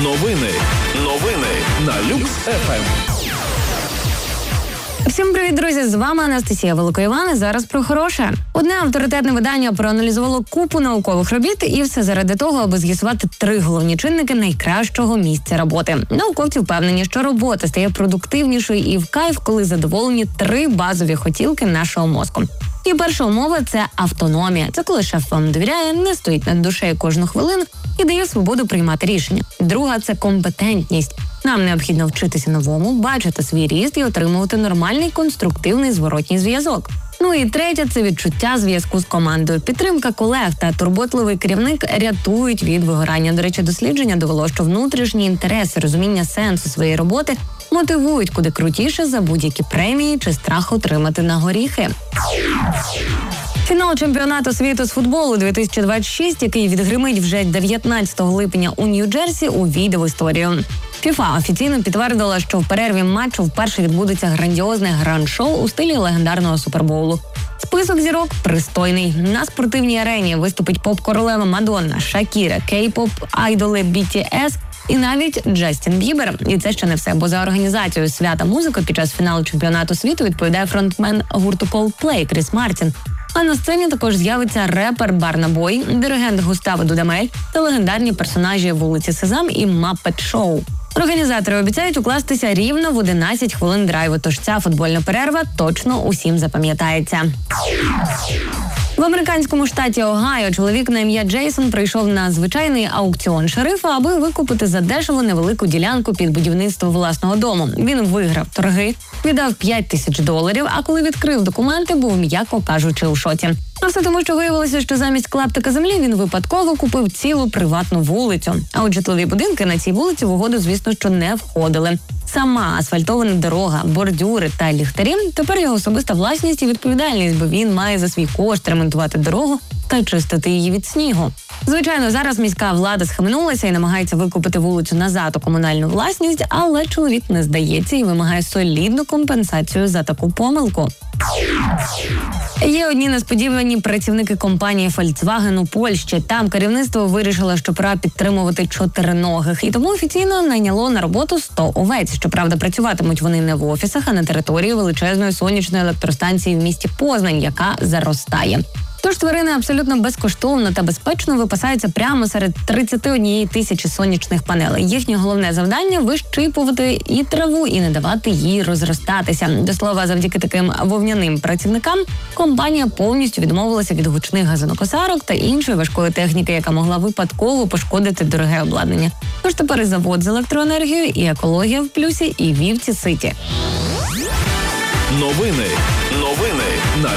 Новини на Люкс ФМ. Всім привіт, друзі! З вами Анастасія Великоїван. Зараз про хороше. Одне авторитетне видання проаналізувало купу наукових робіт, і все заради того, аби з'ясувати 3 головні чинники найкращого місця роботи. Науковці впевнені, що робота стає продуктивнішою і в кайф, коли задоволені 3 базові хотілки нашого мозку. І перша умова – це автономія. Це коли шеф вам довіряє, не стоїть над душею кожну хвилину і дає свободу приймати рішення. Друга – це компетентність. Нам необхідно вчитися новому, бачити свій ріст і отримувати нормальний конструктивний зворотній зв'язок. Ну і третє – це відчуття зв'язку з командою. Підтримка колег та турботливий керівник рятують від вигорання. До речі, дослідження довело, що внутрішні інтереси, розуміння сенсу своєї роботи мотивують куди крутіше за будь-які премії чи страх отримати на горіхи. Фінал чемпіонату світу з футболу 2026, який відгримить вже 19 липня у Нью-Джерсі, увійде в історію. ФІФА офіційно підтвердила, що в перерві матчу вперше відбудеться грандіозне гранд-шоу у стилі легендарного Супербоулу. Список зірок пристойний. На спортивній арені виступить поп-королева Мадонна, Шакіра, кей-поп, айдоли BTS і навіть Джастін Бібер. І це ще не все, бо за організацією свята музики під час фіналу чемпіонату світу відповідає фронтмен гурту Coldplay Кріс Мартін. А на сцені також з'явиться репер Барна Бой, диригент Густаво Дудамель та легендарні персонажі «Вулиці Сезам» і «Маппет Шоу». Організатори обіцяють укластися рівно в 11 хвилин драйву, тож ця футбольна перерва точно усім запам'ятається. В американському штаті Огайо чоловік на ім'я Джейсон прийшов на звичайний аукціон шерифа, аби викупити задешево невелику ділянку під будівництво власного дому. Він виграв торги, віддав $5000, а коли відкрив документи, був, м'яко кажучи, у шоці. А все тому, що виявилося, що замість клаптика землі він випадково купив цілу приватну вулицю. А от житлові будинки на цій вулиці в угоду, звісно, що не входили. Сама асфальтована дорога, бордюри та ліхтарі – тепер його особиста власність і відповідальність, бо він має за свій кошт ремонтувати дорогу та чистити її від снігу. Звичайно, зараз міська влада схаменулася і намагається викупити вулицю назад у комунальну власність, але чоловік не здається і вимагає солідну компенсацію за таку помилку. Є одні несподівані працівники компанії Volkswagen у Польщі. Там керівництво вирішило, що пора підтримувати чотириногих, і тому офіційно найняло на роботу 100 овець. Щоправда, працюватимуть вони не в офісах, а на території величезної сонячної електростанції в місті Познань, яка заростає. Тож тварини абсолютно безкоштовно та безпечно випасаються прямо серед 31 тисячі сонячних панелей. Їхнє головне завдання – вищипувати і траву, і не давати їй розростатися. До слова, завдяки таким вовняним працівникам компанія повністю відмовилася від гучних газонокосарок та іншої важкої техніки, яка могла випадково пошкодити дороге обладнання. Тож тепер і завод з електроенергією, і екологія в плюсі, і вівці ситі. Новини на